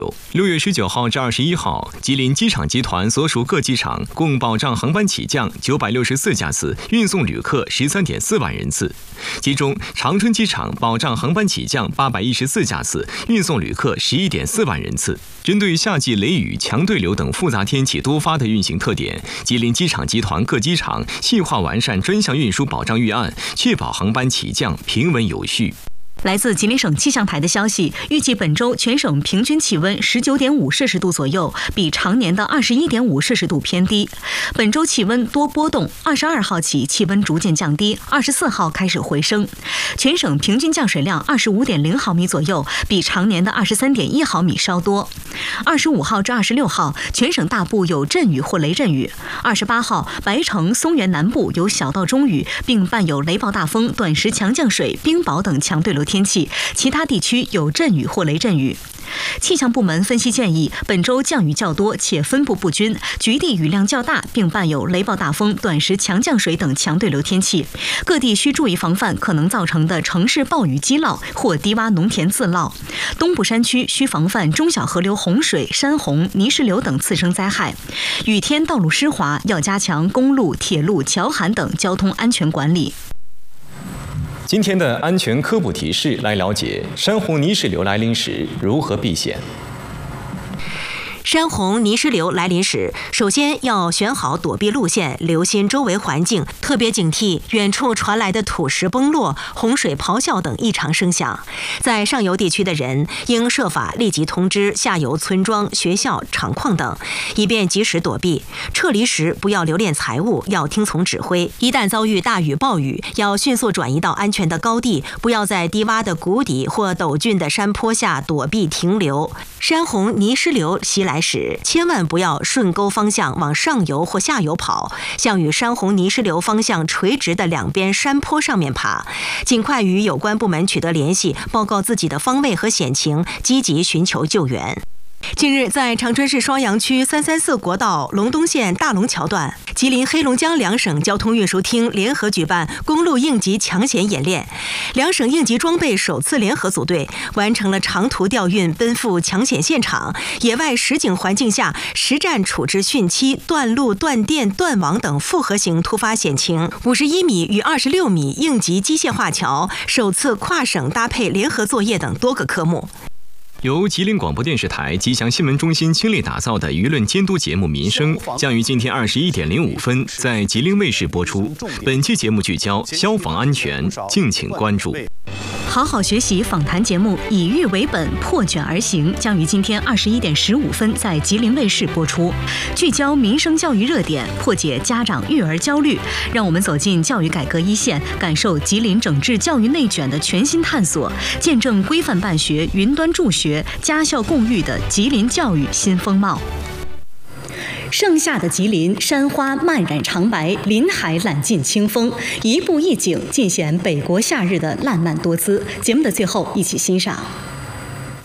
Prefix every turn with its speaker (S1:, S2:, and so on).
S1: 6月19号至21号，吉林机场集团所属各机场共保障航班起降964架次，运送旅客13.4万人次。其中，长春机场保障航班起降814架次，运送旅客11.4万人次。针对夏季雷雨、强对流等复杂天气多发的运行特点，吉林机场集团各机场细化完善专项运输保障预案，确保航班起降平稳有序。
S2: 来自吉林省气象台的消息，预计本周全省平均气温19.5摄氏度左右，比常年的21.5摄氏度偏低。本周气温多波动，22号起气温逐渐降低，24号开始回升。全省平均降水量25.0毫米左右，比常年的23.1毫米稍多。25号至26号，全省大部有阵雨或雷阵雨。28号，白城、松原南部有小到中雨，并伴有雷暴大风、短时强降水、冰雹等强对流天气，其他地区有阵雨或雷阵雨。气象部门分析建议，本周降雨较多且分布不均，局地雨量较大，并伴有雷暴大风、短时强降水等强对流天气。各地需注意防范可能造成的城市暴雨积涝或低洼农田自涝。东部山区需防范中小河流洪水、山洪、泥石流等次生灾害。雨天道路湿滑，要加强公路、铁路、桥涵等交通安全管理。
S1: 今天的安全科普提示，来了解山洪泥石流来临时如何避险。
S3: 山洪泥石流来临时，首先要选好躲避路线，留心周围环境，特别警惕远处传来的土石崩落、洪水咆哮等异常声响。在上游地区的人应设法立即通知下游村庄、学校、厂矿等，以便及时躲避。撤离时不要留恋财物，要听从指挥。一旦遭遇大雨暴雨，要迅速转移到安全的高地，不要在低洼的谷底或陡峻的山坡下躲避停留。山洪泥石流袭来时，千万不要顺沟方向往上游或下游跑，向与山洪泥石流方向垂直的两边山坡上面爬，尽快与有关部门取得联系，报告自己的方位和险情，积极寻求救援。近日，在长春市双阳区334国道龙东县大龙桥段，吉林、黑龙江两省交通运输厅联合举办公路应急抢险演练，两省应急装备首次联合组队，完成了长途调运奔赴抢险现场，野外实景环境下实战处置汛期、断路、断电、断网等复合型突发险情。51米与26米应急机械化桥首次跨省搭配联合作业等多个科目。
S1: 由吉林广播电视台吉祥新闻中心倾力打造的舆论监督节目《民生》将于今天21点05分在吉林卫视播出。本期节目聚焦消防安全，敬请关注。
S2: 好好学习访谈节目以育为本，破卷而行将于今天21点15分在吉林卫视播出，聚焦民生教育热点，破解家长育儿焦虑，让我们走进教育改革一线，感受吉林整治教育内卷的全新探索，见证规范办学、云端助学、家校共育的吉林教育新风貌。盛夏的吉林，山花漫染长白，林海揽尽清风，一步一景尽显北国夏日的烂漫多姿。节目的最后，一起欣赏。